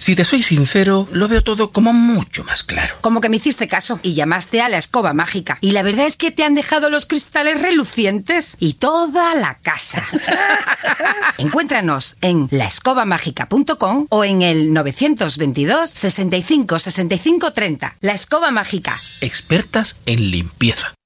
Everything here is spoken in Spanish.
Si te soy sincero, lo veo todo como mucho más claro. Como que me hiciste caso y llamaste a la escoba mágica. Y la verdad es que te han dejado los cristales relucientes y toda la casa. Encuéntranos en laescobamágica.com o en el 922 65 65 30. La Escoba Mágica. Expertas en limpieza.